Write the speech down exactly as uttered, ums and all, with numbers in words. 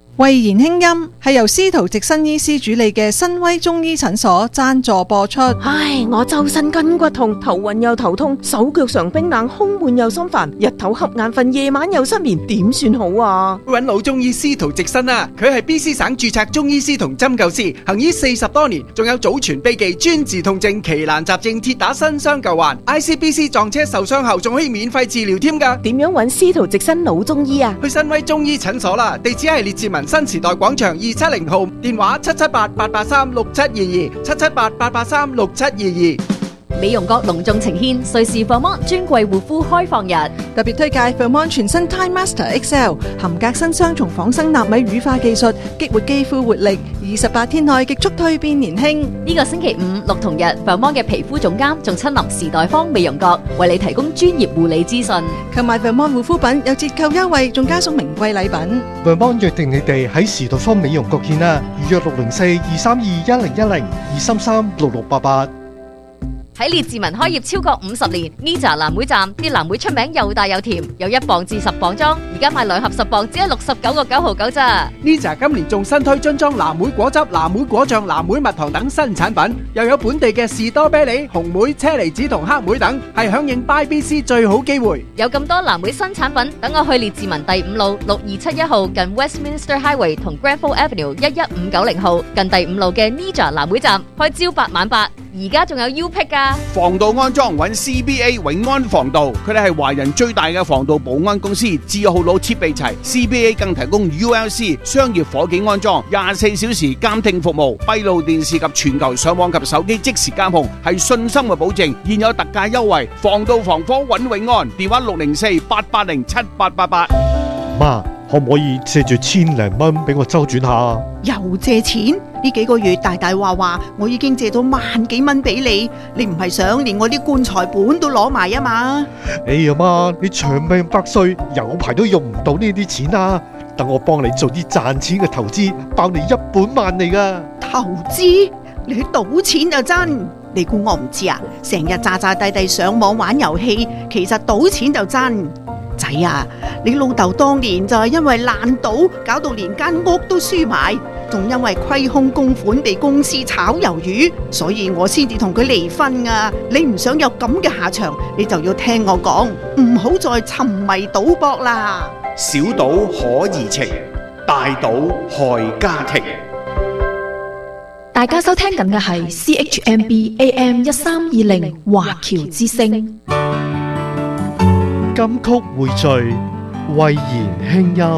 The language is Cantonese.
慧言輕音係由司徒直新醫師主理嘅新威中醫診所贊助播出。 唉，我周身筋骨痛，頭暈又頭痛，手腳常冰冷，胸悶又心煩，日頭瞌眼瞓，夜晚又失眠，點算好啊？ 搵老中醫司徒直新啊，佢係 B C 省註冊中醫師同針灸師，行醫四十多年，仲有祖傳秘技專治痛症、奇難雜症、鐵打新傷舊患 ，I C B C 撞車受傷後仲可以免費治療添噶。 點樣搵司徒直新老中醫啊？ 去新威中醫診所啦，地址係列治文新時代廣場二七零號，電話七七八八八三六七二二，七七八八八三六七二二。 美容閣隆重呈獻瑞士 Vermont 專櫃護膚開放日， 特別推介 Vermont 全新 Time Master X L， 含鎘新雙重仿生納米乳化技術，激活肌膚活力，二十八天內極速蛻變年輕。 呢個星期五六同日 Vermont 嘅皮膚總監仲親臨時代坊美容閣，為你提供專業護理資訊。 購買 Vermont 護膚品有折扣優惠，仲加送名貴禮品。 Vermont 約定你哋喺時代坊美容閣見啦，預約六零四二三二一零一零二三三六六八八。 喺列治文開業超過五十年 ，Nija 藍莓站啲藍莓出名又大又甜，有一磅至十磅裝，而家買兩盒十磅只係六十九個九毫九咋。 Nija 今年仲新推樽裝藍莓果汁、藍莓果醬、藍莓蜜糖等新產品，又有本地嘅士多啤梨、紅莓、車厘子同黑莓等，係響應 Buy B C 最好機會。 有咁多藍莓新產品，等我去列治文第五路六二七一號近 Westminster Highway 同 Granville Avenue 一一五九零號近第五路嘅 Nija 藍莓站，開朝八晚八。而家仲有 U Pick 噶， 防盜安裝揾 C B A 永安防盜，佢哋係華人最大嘅防盜保安公司，字號佬設備齊 ，C B A 更提供 U L C 商業火警安裝，廿四小時監聽服務，閉路電視及全球上網及手機即時監控，係信心嘅保證。現有特價優惠，防盜防火揾永安，電話六零四八八零七八八八。 媽，可唔可以借住千零蚊俾我周轉下？ 又借錢？呢幾個月大大話話，我已經借咗萬幾蚊俾你，你唔係想連我啲棺材本都攞埋啊嘛？ 哎呀媽，你長命百歲，有排都用唔到呢啲錢啊！等我幫你做啲賺錢嘅投資，包你一本萬利噶。 投資？你去賭錢就真？你估我唔知啊？成日詐詐諦諦上網玩遊戲，其實賭錢就真。仔啊，你老豆當年就係因為爛賭，搞到連間屋都輸埋，仲因為虧空公款被公司炒魷魚，所以我先至同佢離婚啊！你唔想有咁嘅下場，你就要聽我講，唔好再沉迷賭博啦。 小賭可怡情，大賭害家庭。 大家收聽緊嘅係 C H M B A M 一三二零華僑之聲。 金曲匯聚，慧言輕音。